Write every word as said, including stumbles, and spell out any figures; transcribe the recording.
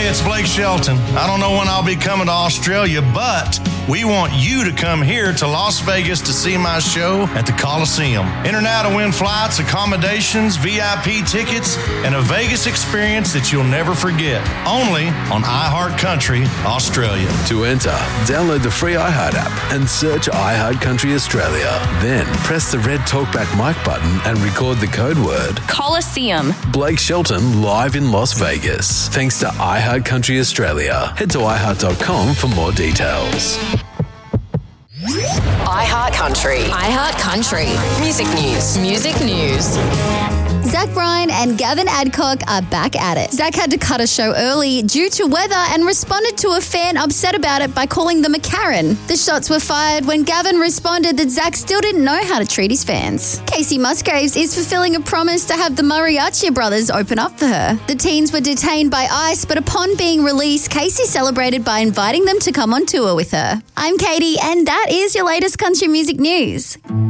it's Blake Shelton. I don't know when I'll be coming to Australia, but we want you to come here to Las Vegas to see my show at the Coliseum. Enter now to win flights, accommodations, V I P tickets, and a Vegas experience that you'll never forget. Only on iHeartCountry Australia. To enter, download the free iHeart app and search iHeartCountry Australia. Then press the red talkback mic button and record the code word Coliseum. Blake Shelton live in Las Vegas. Thanks to iHeartCountry Australia. Head to i heart dot com for more details. iHeartCountry. iHeartCountry. Music news. Music news. Zach Bryan and Gavin Adcock are back at it. Zach had to cut a show early due to weather and responded to a fan upset about it by calling them a Karen. The shots were fired when Gavin responded that Zach still didn't know how to treat his fans. Casey Musgraves is fulfilling a promise to have the Mariachi brothers open up for her. The teens were detained by ICE, but upon being released, Casey celebrated by inviting them to come on tour with her. I'm Katie, and that is your latest country music news.